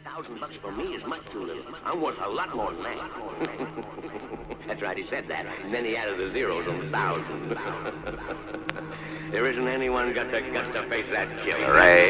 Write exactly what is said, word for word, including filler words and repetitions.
thousand bucks for me is much too little. I'm worth a lot more than that. That's right, he said that. And then he added the zeros on the thousand. There isn't anyone got the guts to face that killer, eh?